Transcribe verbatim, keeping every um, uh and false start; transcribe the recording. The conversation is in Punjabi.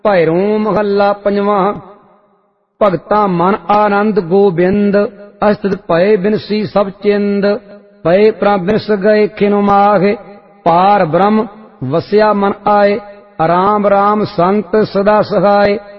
ਭੈਰੋਂ ਮਹੱਲਾ ਪੰਜਵਾਂ। ਭਗਤਾਂ ਮਨ ਆਨੰਦ ਗੋਬਿੰਦ, ਅਸਤਿ ਭਏ ਬਿਨਸੀ ਸਭ ਚਿੰਦ। ਪਏ ਪ੍ਰਭ ਬਿਨਸ ਗਏ ਖਿਨੁ ਮਾਹਿ, ਪਾਰ ਬ੍ਰਹਮ ਵਸਿਆ ਮਨ ਆਏ। ਰਾਮ ਰਾਮ ਸੰਤ ਸਦਾ ਸਹਾਏ,